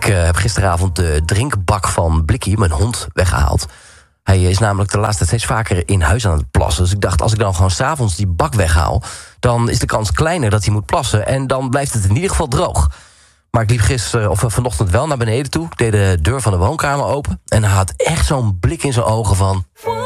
heb gisteravond de drinkbak van Blikkie, mijn hond, weggehaald. Hij is namelijk de laatste tijd steeds vaker in huis aan het plassen. Dus ik dacht, als ik dan gewoon 's avonds die bak weghaal, dan is de kans kleiner dat hij moet plassen. En dan blijft het in ieder geval droog. Maar ik liep vanochtend wel naar beneden toe. Ik deed de deur van de woonkamer open. En hij had echt zo'n blik in zijn ogen van: